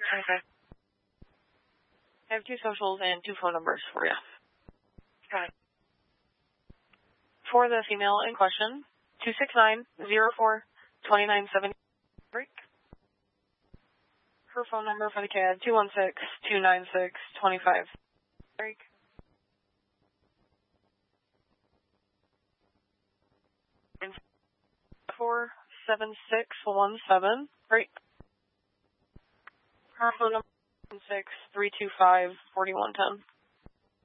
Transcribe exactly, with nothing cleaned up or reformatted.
Okay. I have two socials and two phone numbers for you. Okay. For the female in question, two six nine, zero four, two nine seven break. Her phone number for the C A D, two one six, two nine six, two five break. four seven six one seven break. Her phone number, six three two five, four one one zero.